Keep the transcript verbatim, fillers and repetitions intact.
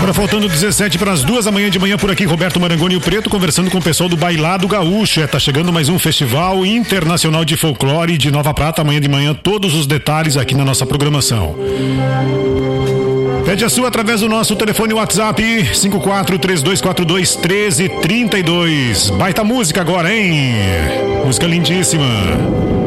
Agora faltando dezessete para as duas da manhã de manhã por aqui, Roberto Marangoni e o Preto conversando com o pessoal do Bailado Gaúcho. É, tá chegando mais um Festival Internacional de Folclore de Nova Prata, amanhã de manhã, todos os detalhes aqui na nossa programação. Pede a sua através do nosso telefone WhatsApp cinco quatro três dois quatro dois um três três dois. Baita música agora, hein? Música lindíssima.